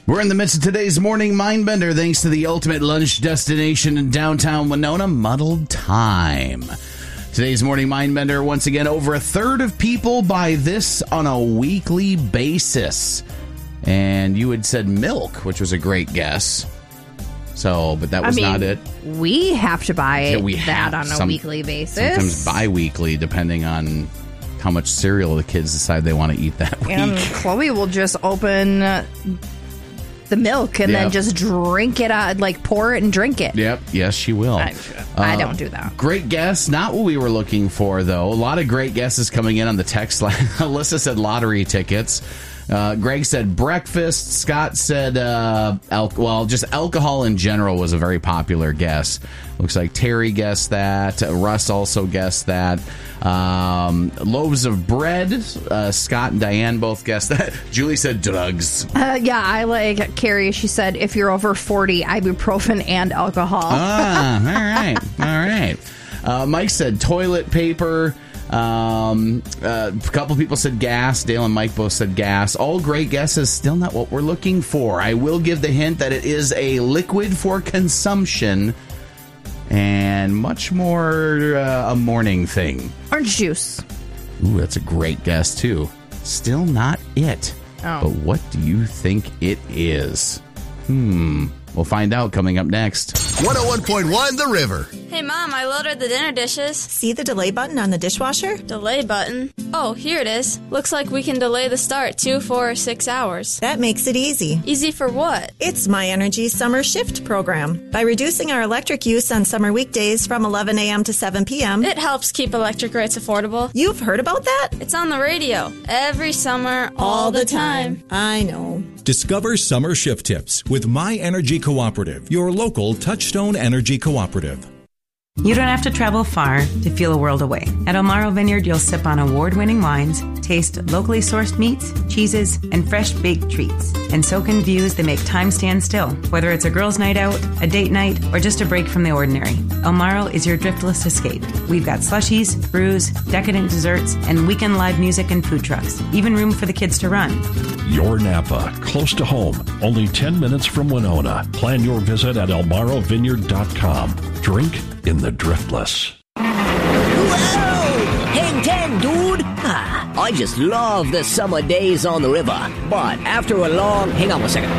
We're in the midst of today's morning Mindbender thanks to the ultimate lunch destination in downtown Winona, Muddled Time. Today's morning Mindbender, once again, over a third of people buy this on a weekly basis. And you had said milk, which was a great guess. So, but that was not it. We have to buy that on a weekly basis. Sometimes bi-weekly, depending on how much cereal the kids decide they want to eat that week. And Chloe will just open the milk and then just drink it out, like pour it and drink it. Yep. Yes, she will. I don't do that. Great guess. Not what we were looking for, though. A lot of great guesses coming in on the text line. Alyssa said lottery tickets. Greg said breakfast. Scott said, just alcohol in general was a very popular guess. Looks like Terry guessed that. Russ also guessed that. Loaves of bread. Scott and Diane both guessed that. Julie said drugs. I like Carrie. She said, if you're over 40, ibuprofen and alcohol. All right. Mike said toilet paper. A couple people said gas. Dale and Mike both said gas. All great guesses. Still not what we're looking for. I will give the hint that it is a liquid for consumption and much more a morning thing. Orange juice. Ooh, that's a great guess too. Still not it. Oh. But what do you think it is? We'll find out coming up next. 101.1 The River. Hey, Mom, I loaded the dinner dishes. See the delay button on the dishwasher? Delay button? Oh, here it is. Looks like we can delay the start 2, 4, or 6 hours. That makes it easy. Easy for what? It's My Energy Summer Shift program. By reducing our electric use on summer weekdays from 11 a.m. to 7 p.m., it helps keep electric rates affordable. You've heard about that? It's on the radio. Every summer, all the time. I know. Discover summer shift tips with My Energy Cooperative, your local Touchstone Energy Cooperative. You don't have to travel far to feel a world away. At Elmaro Vineyard, you'll sip on award-winning wines, taste locally sourced meats, cheeses, and fresh baked treats, and soak in views that make time stand still. Whether it's a girls' night out, a date night, or just a break from the ordinary, Elmaro is your driftless escape. We've got slushies, brews, decadent desserts, and weekend live music and food trucks. Even room for the kids to run. Your Napa, close to home, only 10 minutes from Winona. Plan your visit at elmarovineyard.com. Drink in the driftless. Whoa! Hang 10, dude! I just love the summer days on the river. But after a long... Hang on one second.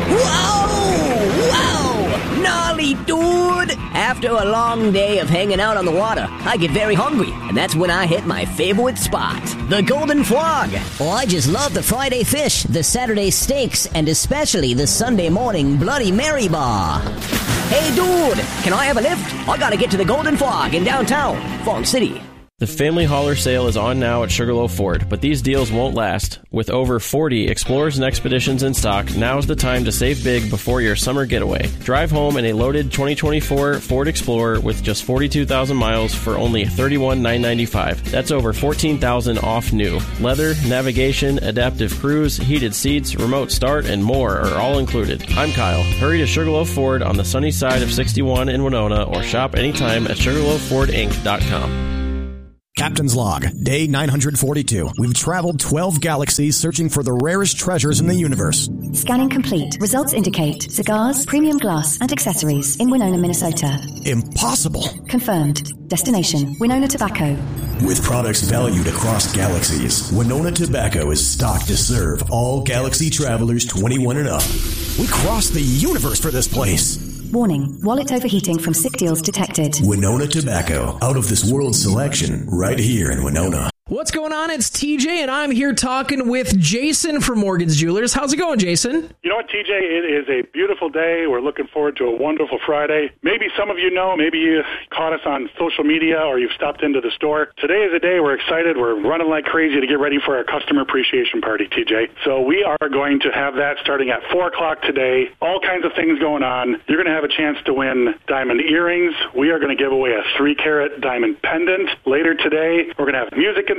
Whoa! Gnarly, dude! After a long day of hanging out on the water, I get very hungry. And that's when I hit my favorite spot, the Golden Frog. Oh, I just love the Friday fish, the Saturday steaks, and especially the Sunday morning Bloody Mary bar. Hey, dude, can I have a lift? I gotta get to the Golden Frog in downtown Fong City. The Family Hauler sale is on now at Sugarloaf Ford, but these deals won't last. With over 40 Explorers and Expeditions in stock, now's the time to save big before your summer getaway. Drive home in a loaded 2024 Ford Explorer with just 42,000 miles for only $31,995. That's over $14,000 off new. Leather, navigation, adaptive cruise, heated seats, remote start, and more are all included. I'm Kyle. Hurry to Sugarloaf Ford on the sunny side of 61 in Winona or shop anytime at SugarloafFordInc.com. Captain's Log, Day 942. We've traveled 12 galaxies searching for the rarest treasures in the universe. Scanning complete. Results indicate cigars, premium glass, and accessories in Winona, Minnesota. Impossible. Confirmed. Destination, Winona Tobacco. With products valued across galaxies, Winona Tobacco is stocked to serve all galaxy travelers 21 and up. We crossed the universe for this place. Warning, wallet overheating from sick deals detected. Winona Tobacco, out of this world selection, right here in Winona. What's going on? It's TJ, and I'm here talking with Jason from Morgan's Jewelers. How's it going, Jason? You know what, TJ? It is a beautiful day. We're looking forward to a wonderful Friday. Maybe some of you know, maybe you caught us on social media or you've stopped into the store. Today is a day we're excited. We're running like crazy to get ready for our customer appreciation party, TJ. So we are going to have that starting at 4 o'clock today. All kinds of things going on. You're going to have a chance to win diamond earrings. We are going to give away a 3-carat diamond pendant later today. We're going to have music in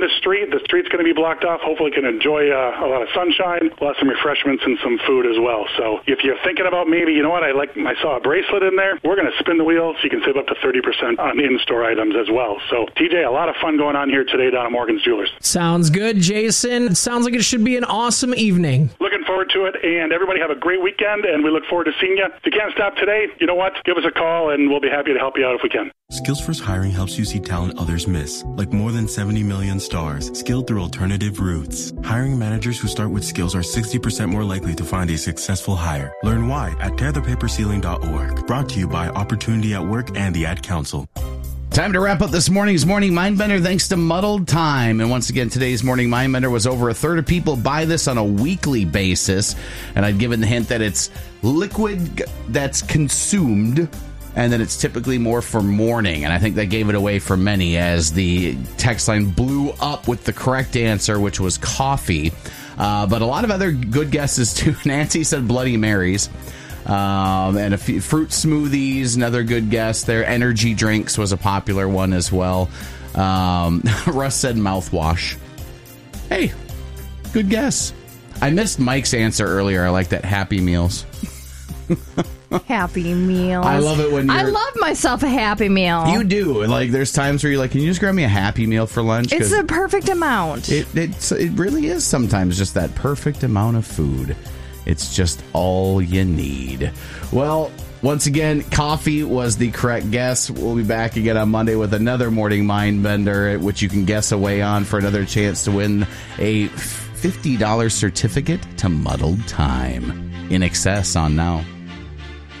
the street. The street's going to be blocked off. Hopefully can enjoy a lot of sunshine. We'll have some refreshments and some food as well. So if you're thinking about maybe, you know what, I saw a bracelet in there, we're going to spin the wheel so you can save up to 30% on in-store items as well. So, TJ, a lot of fun going on here today down at Morgan's Jewelers. Sounds good, Jason. It sounds like it should be an awesome evening. Looking forward to it, and everybody have a great weekend, and we look forward to seeing you. If you can't stop today, you know what? Give us a call, and we'll be happy to help you out if we can. Skills First Hiring helps you see talent others miss, like more than 70 million stars, skilled through alternative routes. Hiring managers who start with skills are 60% more likely to find a successful hire. Learn why at tearthepaperceiling.org. Brought to you by Opportunity at Work and the Ad Council. Time to wrap up this morning's Morning Mindbender thanks to Muddled Time. And once again, today's Morning Mindbender was over a third of people buy this on a weekly basis. And I'd given the hint that it's liquid that's consumed and that it's typically more for morning. And I think that gave it away for many as the text line blew up with the correct answer, which was coffee. But a lot of other good guesses, too. Nancy said Bloody Marys. And a few fruit smoothies, another good guess there. Energy drinks was a popular one as well. Russ said mouthwash. Hey, good guess. I missed Mike's answer earlier. I like that. Happy Meals. Happy Meals. I love it when I love myself a Happy Meal. You do. Like, there's times where you're like, can you just grab me a Happy Meal for lunch? It's the perfect amount. It really is sometimes just that perfect amount of food. It's just all you need. Well, once again, coffee was the correct guess. We'll be back again on Monday with another Morning Mindbender, which you can guess away on for another chance to win a $50 certificate to Muddled Time. In excess on now.